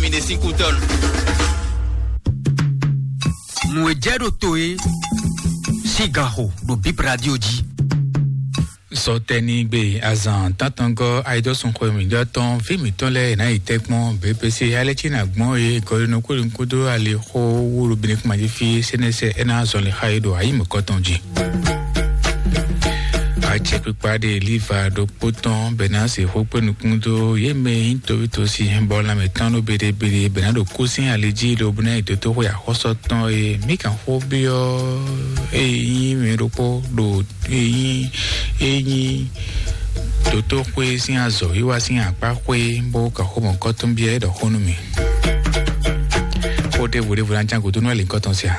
terminé 5 tonnes. Mouedjero Toe, Sigaro, do Bip Radio Di. Soteni be azan tatango aido son khomi daton vimi tole na itekmo BPC alechina gmo e golino kulinkudo ali kho wuru binik majifi senese ena zoli haido aimo kotonji ache pipade liva do poton benasi hope nukundo yeme into tosi bola metano bede benado kusin aleji do buna to to ya hosoton e mika hobio e meropo do e toto kwe sin azo iwa sin apa kwe bo ka homo koton bie do honumi ode wure vulancha ko to no le koton sia.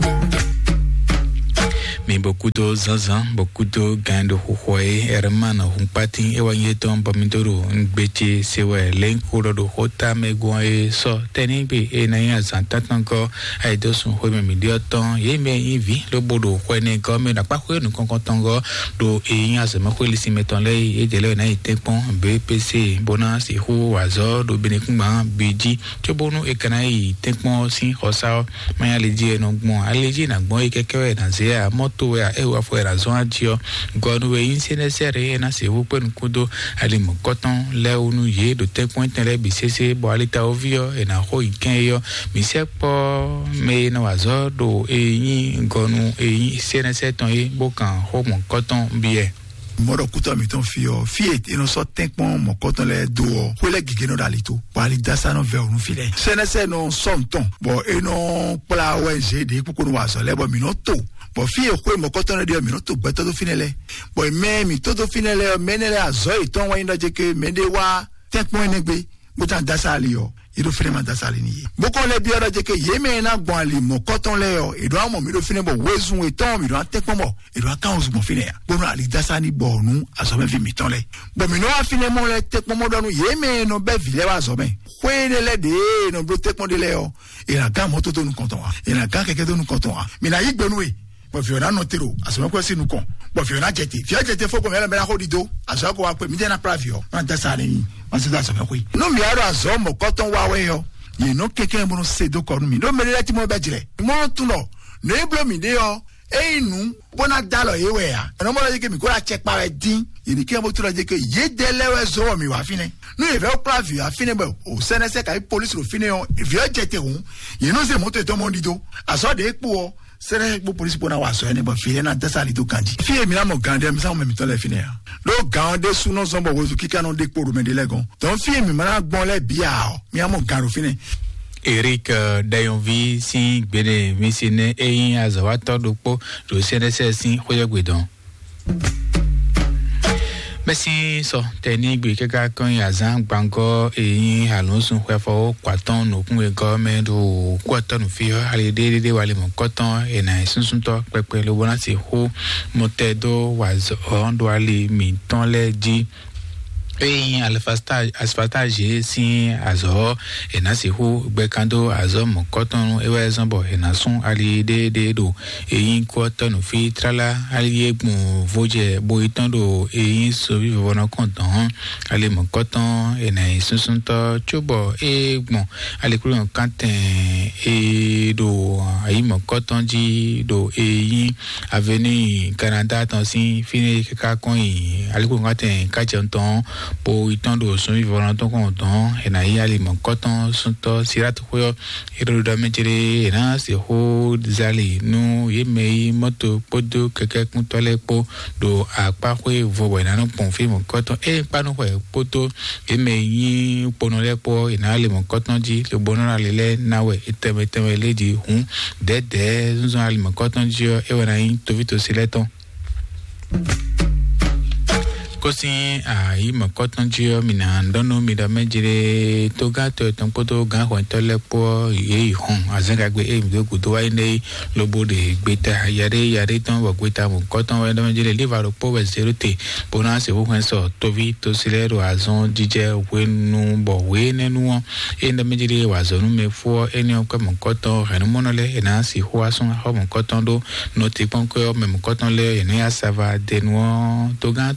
Mais beaucoup de zazan, beaucoup de gains de huawei, hermano, un patin, et wanyeton, bamidoro, un bétier, c'est ouais, l'encours de hota, mais goye, so, tenibi, et naya, zantatango, aido son hume midioton, yeme, invi, le bodo, huene, gomme, n'a pas hué, nous concotango, do, et yas, ma hué, lissi, mettons les, et de l'œil, naï, tempon, BPC, bonan, si hu, azor, do, benekumba, biji, chobono, et canaï, tempon, si, rosa, maya, lidi, non, bon, allegi, n'a bon, et quelqu'un, dans zéa, mot, ya ewa fuera zonatio godwe insene sere na se wupen kudo ali mokoton le unu ye do te point le bisese bo alita ovio e na ho ikenyo misepo me na wazo do eyin gonu eyin sene seton e bokan ho mokoton bien moro kuto miton fio fiet ino so tenkpon mo koton le do ko le gigeno dalito bo ali dasa no ve onu file senese no somton bo eno pla wenje de ku no waso le bo minoto bo fie ko mo koton de minoto gbeto do finele bo me mi todo finele menele azoi ton wa inda je ke mende wa tenkpon enegbe bo tan dasa ali yo ido finema dasa ali ni boko le bi ora je ke yeme na gbon ali mo koton le yo ido amo mi do fine bo wezun eton mi do tenkpon mo ido account mo fine ya bo no ali dasa ni bo nu aso me fi mi ton le bo mi no afine mo le tenkpon mo do nu yeme no be vile wa so me kwene le de no bro tenkpon de le yo e la ga moto to nu konton wa e la ga keke to nu konton wa mi na yigbe nu e bo fi ona notero aso me ko si nu kon bo fi ona jete fo ko me la hodido aso ko wa pe mi de na pravio na dasa ni masida so me ko no mi aro aso mo koton wa we yo ye no keke mo no sedo ko nu mi no me le ti mo be jire mo tun no no eblo mi de yo einu bona dalo yewe ya no mo le ke mi ko la check pa din yini ke mo tura je ke ye de lewe zo mi wa fine no e ve pravio afine bo o senese ka police ro fine yo e vie jete hun ye no se mo to mo dido aso de epo sere bo police bona wa so ene bo file na dasa li do kanji fie mi na mo gande mi sa mo mi to le fine ya lo gande su no zombo wo kika no de poro me de legon don fie mi ma gbon le bia o mi amo garo fine Eric Dayonvi si gbede mi sine eyin azawato dopo do senese sin hoyegwedon Messi so teni gbe keka kan yazan gbango eyin alonsun kwefo kwaton no kun e government o kwaton fi ale de wale mo kwaton e na sunsun to pepe lo bona ti ho motedo was on do ale mi ton le di eyin asfatage si azo e na si ho gbekando azo mo kwaton e we zanbo e na sun ale de do eyin kwaton fi trala ale egbun voje bo itando eyin so bi vona kontan ale mo kwaton e na sunsun to chubo egbun ale kuro kanten e do ayi mo kwaton ji do eyin avenue Canada tan si fini ka kon ale kuro kanten ka jonton po itando so bi vona to kontan e na yi ale mo kwaton sunto sirat ko ero do mejere na se ho zali nu yeme moto podo keke kuntole po do apa ko vo na no pon fi mo kwaton e panu ko poto yeme yi ponole po ina ale mo kwaton ji le bonora le nawe iteme leji hun dede zunzun ale mo kwaton ji e wona yin to vito sileton kosi ai makoton jio mina ndono mida mejire to gato tonpoto gan ho tole po ye hon azenga gbe e mi do gudo wa ne lobo de gbeta yare ton wo gbeta mo koton wa mejire livaro po we zerote bona se wo hen so tovi to silero azon jije wenu bo we nenu won e nda mejire wa zonu me fo eni o ko mo koton hanu monole e na si ho ason ho mo koton do no te pon ko me mo koton le e ne asava de no to gato eton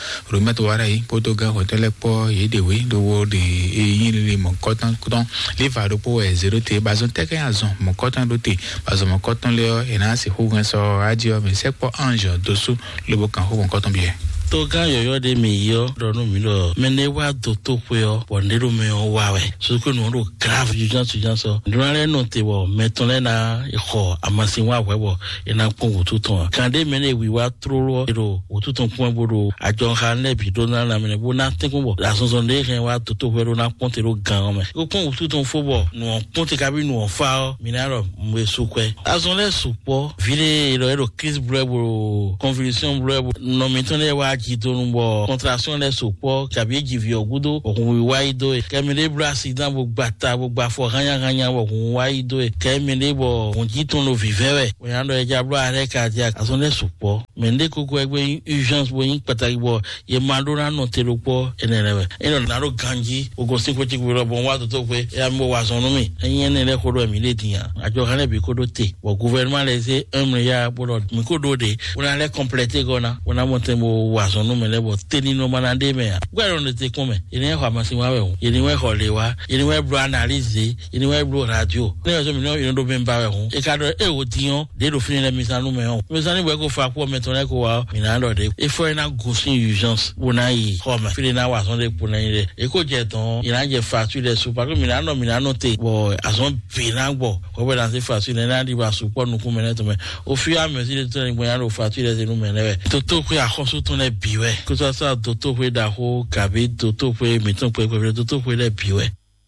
remettre wara yi poto ga hotel po yedewe do de yin le mon coton les va do po 0 te bazon te kan azon mon coton do te bazon mon coton le e na se ho gan so adio me se po ange do su le bo kan ho mon coton bien to ga yo de mi yo do no mi lo me ne wa do to pe o bo ne ro me o wa we so ko no ro grave urgence so ndure no te wo me ton le na e kho amasin wa we bo e na pon otuton kan de me ne wi wa tro ro otuton pon bodo ajo ha ne bi do na me ne bo na te ko bo la so so le ken wa to we ro na pon te ro gan me ko pon otuton fo bo no pon te ka bi no fa mi na ro mwe so kwe azon le supo vile ro crise bleu convulsion bleu no mi ton le wa Kitonumbo contraction les support kabi give ogudo okun waido kemele accident bo gbata bo gba fo hanya okun waido kemele bo onjiton lo vivere we ando eja blo are cardiac ason les support mende koko egbe urgence bo yin pataki bo ye mandora no telopo enelewe eno na ro ganji ogo sinko ti gbo bo wa to pe ya mo wa son mi eyin ne le kodo mi le tiyan ajo kan le bi kodo te bo gouvernement les e ya bo mi kodo de ona le compléter gona ona monte mo wa no me lebo teni no manande me gwero no te come ene ho amasin wa we ene we ho lewa ene we bro analyze ene we bro radio ne so mi no ene do memba we ho e ka do e wo tiyan de do fini le misanu me ho misanu we go fa ko meton e ko wa mi na do de e fo na go sin urgence wona yi ho ma fini na wa son de po na ire e ko je ton ina je facture de super ko mi na no te bo azon bi na gbo ko be dan se facture na di ba support nu ku me ne to me o fi am si de to ni bo ya no facture de nu me ne we to ku ya ko so to le biwe ko sa toto we da ho kabe toto we miton pe toto we le biwe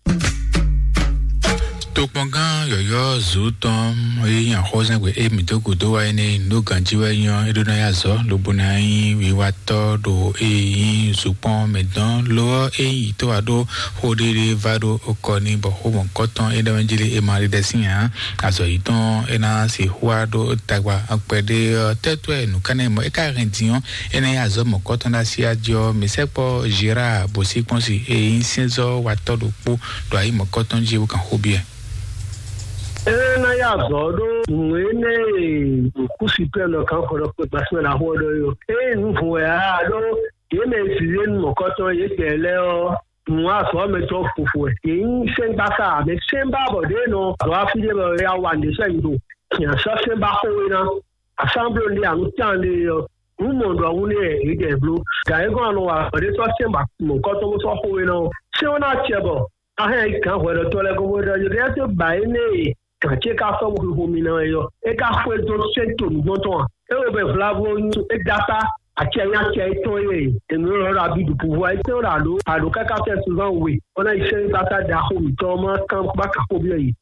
to pongan yo zutom e yan hozen we e mi to kudo wa ni no ganji wa yan e do na ya zo lo bonai wi wa to do e supon medan lo e to ado ho de vado okoni bo ho mon koton e da wanjili e mari de sian aso iton e na si huwa do tagwa apede tetwe nu kane mo e ka rention e na ya zo mon koton da si adio mi se po jira bo si konsi e insenzo wa to do po do ai mon koton ji wo kan ho bien na ya godo mwene kusipelo kan ko ko basme na hodo yo nfu ya do yeme sizin mokoto yekele o nwa so me to fufu yin semba ka me semba bode no ro afide bo ya wande sendo ya so semba ko na assemble ndi anu tande yo umondo awune ide blu ga ego anu wa bode to semba mokoto mo so ko na se ona chebo ahe kan ho do to le ko bo do ye to bai ne kache ka so wo mi na yo e ka fwe do sento no to e o be flavo e data ati anya che to ye e no ra bi du pouvoir e to ra lo alo ka ka se souvent we ona ise data da ho mi to ma kan ba ka ko bi yi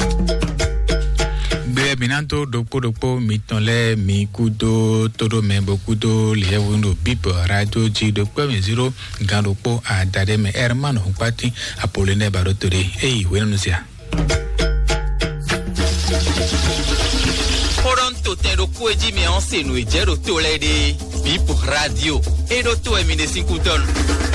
be binanto dopo mitonle mi kudo todo membo kudo le wundo bip radio ji dopo mi 0 gandopo a dade me hermano pati apolline barotore ei wenusia Toronto tendo kueji me ensenu e jero tolede bip radio e do to e mine 5 ton